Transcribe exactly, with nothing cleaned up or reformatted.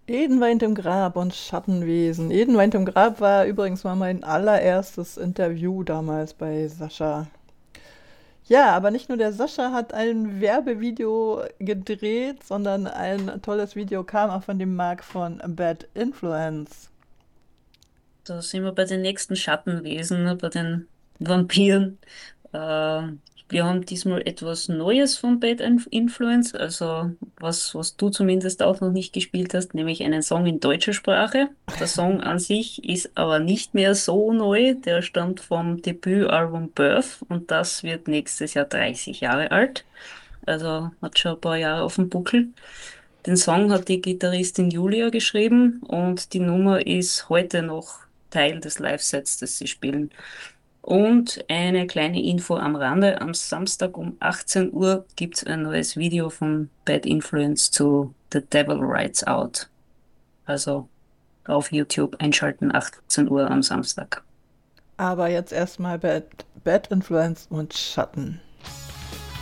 Eden weint im Grab und Schattenwesen. Eden weint im Grab war übrigens mal mein allererstes Interview damals bei Sascha. Ja, aber nicht nur der Sascha hat ein Werbevideo gedreht, sondern ein tolles Video kam auch von dem Marc von Bad Influence. Da sind wir bei den nächsten Schattenwesen, ne, bei den Vampiren. Äh, Wir haben diesmal etwas Neues von Bad Inf- Influence, also was, was du zumindest auch noch nicht gespielt hast, nämlich einen Song in deutscher Sprache. Der Song an sich ist aber nicht mehr so neu, der stammt vom Debütalbum Birth und das wird nächstes Jahr dreißig Jahre alt. Also hat schon ein paar Jahre auf dem Buckel. Den Song hat die Gitarristin Julia geschrieben und die Nummer ist heute noch Teil des Live-Sets, das sie spielen. Und eine kleine Info am Rande. Am Samstag um achtzehn Uhr gibt es ein neues Video von Bad Influence zu The Devil Rides Out. Also auf YouTube einschalten, achtzehn Uhr am Samstag. Aber jetzt erstmal Bad, Bad Influence und Schatten.